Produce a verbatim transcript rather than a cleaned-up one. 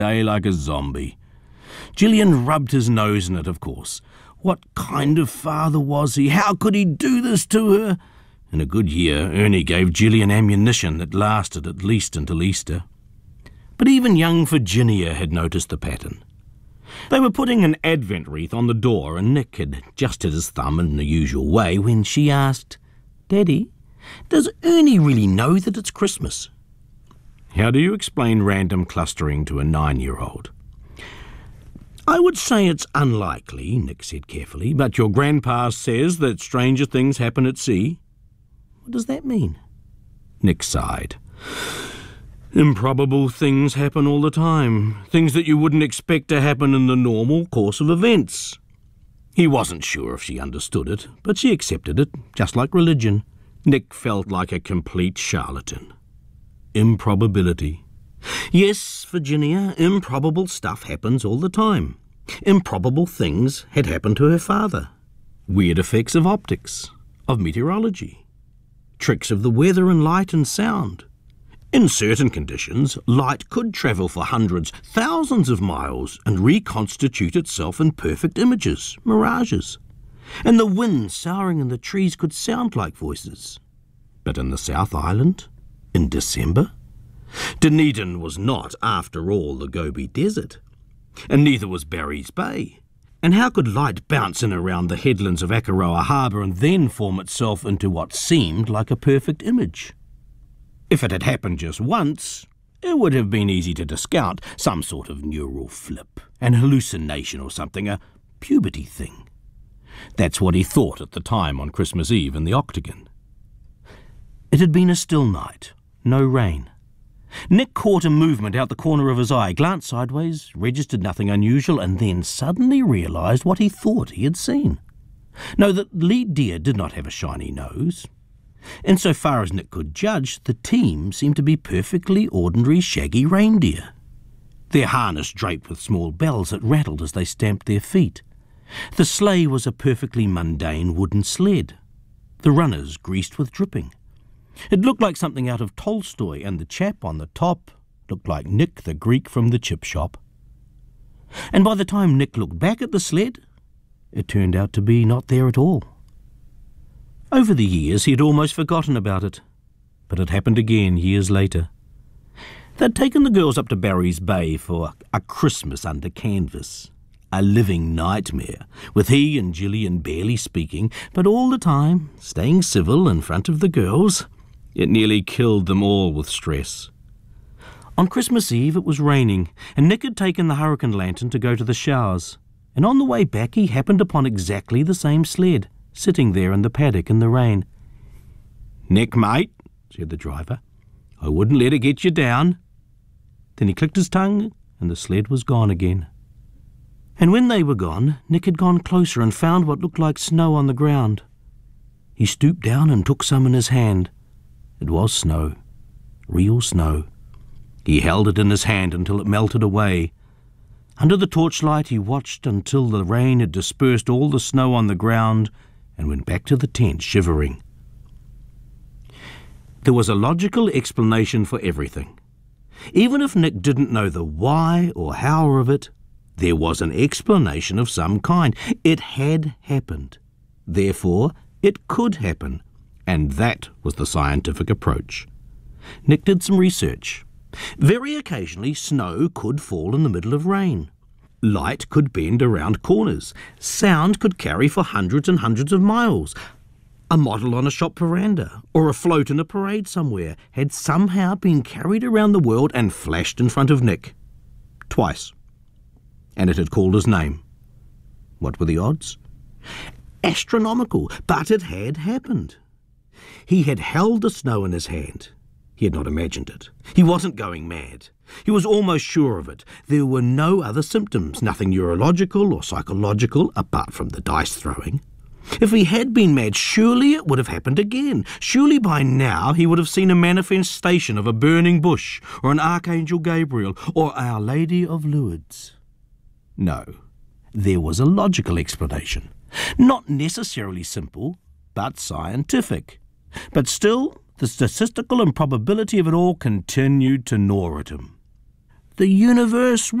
day like a zombie. Gillian rubbed his nose in it, of course. What kind of father was he? How could he do this to her? In a good year, Ernie gave Gillian ammunition that lasted at least until Easter. But even young Virginia had noticed the pattern. They were putting an Advent wreath on the door, and Nick had just hit his thumb in the usual way when she asked, "Daddy, does Ernie really know that it's Christmas?" How do you explain random clustering to a nine-year-old? I would say it's unlikely, Nick said carefully, but your grandpa says that stranger things happen at sea. What does that mean? Nick sighed. Improbable things happen all the time, things that you wouldn't expect to happen in the normal course of events. He wasn't sure if she understood it, but she accepted it, just like religion. Nick felt like a complete charlatan. Improbability. Yes, Virginia, improbable stuff happens all the time. Improbable things had happened to her father. Weird effects of optics, of meteorology, tricks of the weather and light and sound. In certain conditions, light could travel for hundreds, thousands of miles and reconstitute itself in perfect images, mirages. And the wind soughing in the trees could sound like voices. But in the South Island, in December, Dunedin was not, after all, the Gobi Desert, and neither was Barry's Bay. And how could light bounce in around the headlands of Akaroa Harbour and then form itself into what seemed like a perfect image? If it had happened just once, it would have been easy to discount, some sort of neural flip, an hallucination or something, a puberty thing. That's what he thought at the time on Christmas Eve in the Octagon. It had been a still night, no rain. Nick caught a movement out the corner of his eye, glanced sideways, registered nothing unusual, and then suddenly realised what he thought he had seen. No, the lead deer did not have a shiny nose. Insofar as Nick could judge, the team seemed to be perfectly ordinary shaggy reindeer, their harness draped with small bells that rattled as they stamped their feet. The sleigh was a perfectly mundane wooden sled, the runners greased with dripping. It looked like something out of Tolstoy, and the chap on the top looked like Nick the Greek from the chip shop. And by the time Nick looked back at the sled, it turned out to be not there at all. Over the years he had almost forgotten about it, but it happened again years later. They'd taken the girls up to Barry's Bay for a Christmas under canvas, a living nightmare, with he and Gillian barely speaking, but all the time staying civil in front of the girls. It nearly killed them all with stress. On Christmas Eve it was raining, and Nick had taken the hurricane lantern to go to the showers, and on the way back he happened upon exactly the same sled, sitting there in the paddock in the rain. "Nick, mate," said the driver, "I wouldn't let it get you down." Then he clicked his tongue, and the sled was gone again. And when they were gone, Nick had gone closer and found what looked like snow on the ground. He stooped down and took some in his hand. It was snow, real snow. He held it in his hand until it melted away. Under the torchlight he watched until the rain had dispersed all the snow on the ground and went back to the tent shivering. There was a logical explanation for everything. Even if Nick didn't know the why or how of it, there was an explanation of some kind. It had happened. Therefore, it could happen. And that was the scientific approach. Nick did some research. Very occasionally, snow could fall in the middle of rain. Light could bend around corners. Sound could carry for hundreds and hundreds of miles. A model on a shop veranda or a float in a parade somewhere had somehow been carried around the world and flashed in front of Nick. Twice. And it had called his name. What were the odds? Astronomical, but it had happened. He had held the snow in his hand. He had not imagined it. He wasn't going mad. He was almost sure of it. There were no other symptoms, nothing neurological or psychological apart from the dice throwing. If he had been mad, surely it would have happened again. Surely by now he would have seen a manifestation of a burning bush or an Archangel Gabriel or Our Lady of Lourdes. No, there was a logical explanation. Not necessarily simple, but scientific. But still, the statistical improbability of it all continued to gnaw at him. The universe